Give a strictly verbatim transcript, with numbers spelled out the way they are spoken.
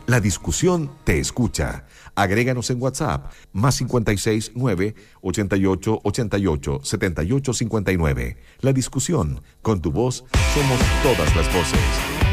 La discusión te escucha. Agréganos en WhatsApp, más cincuenta y seis, nueve, ochenta y ocho, ochenta y ocho, setenta y ocho cincuenta y nueve. La discusión, con tu voz, somos todas las voces.